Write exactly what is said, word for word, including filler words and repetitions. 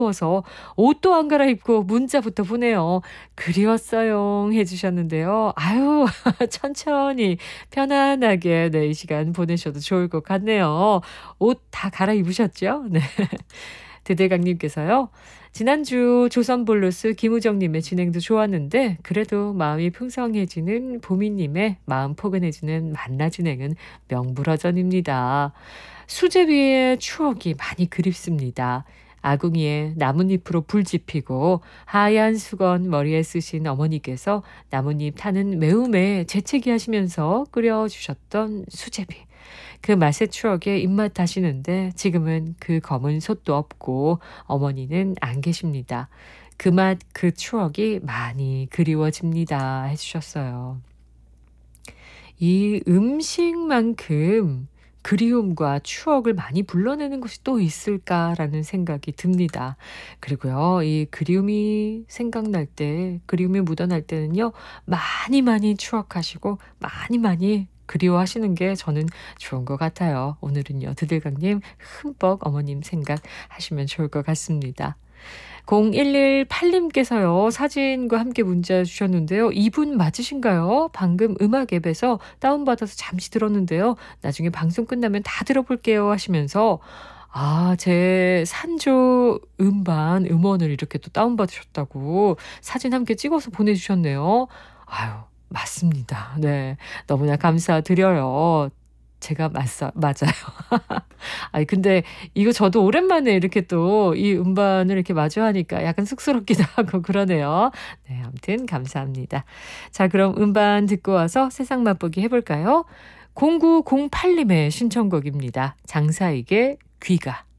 더워서 옷도 안 갈아입고 문자부터 보내요. 그리웠어요 해 주셨는데요. 아유 천천히 편안하게 네 이 시간 보내셔도 좋을 것 같네요. 옷 다 갈아입으셨죠? 네. 드대강 님께서요. 지난주 조선 블루스 김우정 님의 진행도 좋았는데 그래도 마음이 풍성해지는 보미 님의 마음 포근해지는 만나 진행은 명불허전입니다. 수제비의 추억이 많이 그립습니다. 아궁이에 나뭇잎으로 불 지피고 하얀 수건 머리에 쓰신 어머니께서 나뭇잎 타는 매움에 재채기 하시면서 끓여주셨던 수제비. 그 맛의 추억에 입맛 다시는데 지금은 그 검은 솥도 없고 어머니는 안 계십니다. 그 맛, 그 추억이 많이 그리워집니다. 해주셨어요. 이 음식만큼 그리움과 추억을 많이 불러내는 것이 또 있을까라는 생각이 듭니다. 그리고요, 이 그리움이 생각날 때, 그리움이 묻어날 때는요, 많이 많이 추억하시고, 많이 많이 그리워하시는 게 저는 좋은 것 같아요. 오늘은요, 드들강님 흠뻑 어머님 생각하시면 좋을 것 같습니다. 공일일팔 님께서요. 사진과 함께 문자 주셨는데요. 이분 맞으신가요? 방금 음악 앱에서 다운받아서 잠시 들었는데요. 나중에 방송 끝나면 다 들어볼게요 하시면서 아, 제 산조 음반 음원을 이렇게 또 다운받으셨다고 사진 함께 찍어서 보내주셨네요. 아유, 맞습니다. 네. 너무나 감사드려요. 제가 맞서, 맞아요. 아니, 근데 이거 저도 오랜만에 이렇게 또 이 음반을 이렇게 마주하니까 약간 쑥스럽기도 하고 그러네요. 네, 아무튼 감사합니다. 자, 그럼 음반 듣고 와서 세상 맛보기 해볼까요? 공구공팔 님의 신청곡입니다. 장사익의 귀가.